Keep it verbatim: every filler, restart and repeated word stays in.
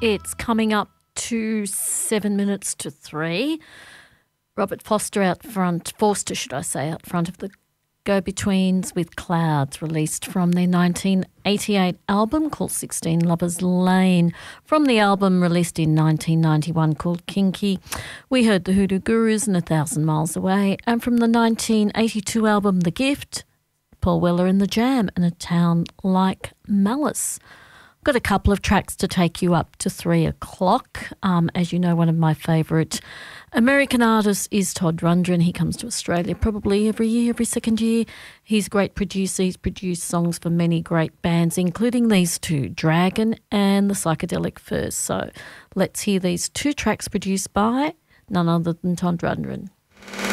It's coming up to seven minutes to three. Robert Foster out front, Forster should I say, out front of the Go-Betweens with Clouds, released from their nineteen eighty-eight album called sixteen Lovers Lane. From the album released in nineteen ninety-one called Kinky, we heard the Hoodoo Gurus and A Thousand Miles Away. And from the nineteen eighty-two album The Gift, Paul Weller and the Jam and A Town Like Malice. Got a couple of tracks to take you up to three o'clock. Um, as you know, one of my favourite American artists is Todd Rundgren. He comes to Australia probably every year, every second year. He's a great producer. He's produced songs for many great bands, including these two, Dragon and The Psychedelic Furs. So let's hear these two tracks produced by none other than Todd Rundgren.